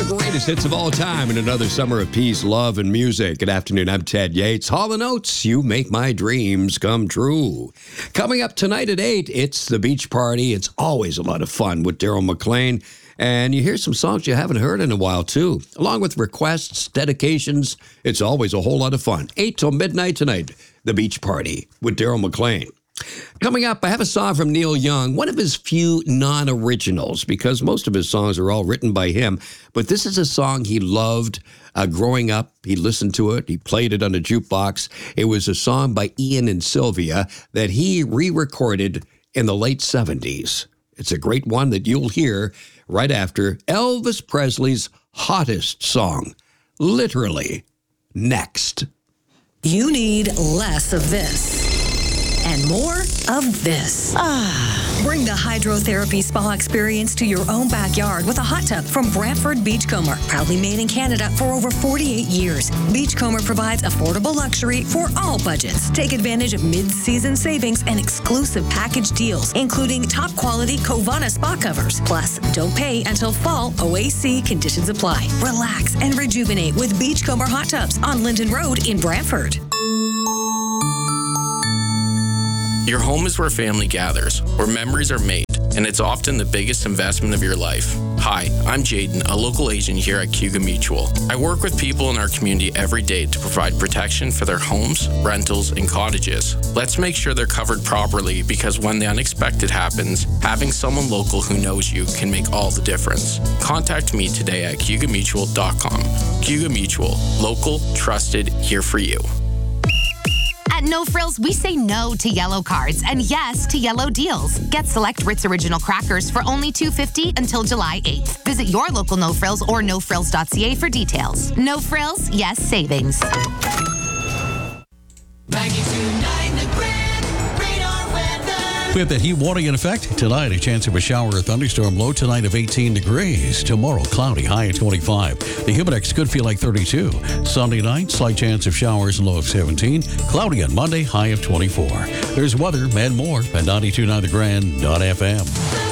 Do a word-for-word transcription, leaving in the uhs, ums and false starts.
the greatest hits of all time in another summer of peace, love, and music. Good afternoon, I'm Ted Yates. Hall and Oates, you make my dreams come true. Coming up tonight at eight, it's the beach party. It's always a lot of fun with Daryl McLean. And you hear some songs you haven't heard in a while, too. Along with requests, dedications, it's always a whole lot of fun. eight till midnight tonight, the beach party with Daryl McLean. Coming up, I have a song from Neil Young, one of his few non-originals, because most of his songs are all written by him. But this is a song he loved uh, growing up. He listened to it. He played it on a jukebox. It was a song by Ian and Sylvia that he re-recorded in the late seventies. It's a great one that you'll hear right after Elvis Presley's hottest song, literally, next. You need less of this and more of this. Ah. Bring the hydrotherapy spa experience to your own backyard with a hot tub from Brantford Beachcomber. Proudly made in Canada for over forty-eight years. Beachcomber provides affordable luxury for all budgets. Take advantage of mid-season savings and exclusive package deals, including top-quality Covana spa covers. Plus, don't pay until fall. O A C conditions apply. Relax and rejuvenate with Beachcomber hot tubs on Linden Road in Brantford. Your home is where family gathers, where memories are made, and it's often the biggest investment of your life. Hi, I'm Jaden, a local agent here at Cayuga Mutual. I work with people in our community every day to provide protection for their homes, rentals, and cottages. Let's make sure they're covered properly, because when the unexpected happens, having someone local who knows you can make all the difference. Contact me today at cayuga mutual dot com. Cayuga Mutual, local, trusted, here for you. At No Frills, we say no to yellow cards and yes to yellow deals. Get select Ritz Original crackers for only two dollars and fifty cents until July eighth. Visit your local No Frills or no frills dot c a for details. No Frills, yes savings. ninety-two point nine The Grand Radar Weather. We have that heat warning in effect. Tonight, a chance of a shower or thunderstorm. Low tonight of eighteen degrees. Tomorrow, cloudy, high at twenty-five. The Humidex could feel like thirty-two. Sunday night, slight chance of showers, low of seventeen. Cloudy on Monday, high of twenty-four. There's weather and more at ninety-two point nine the grand dot f m.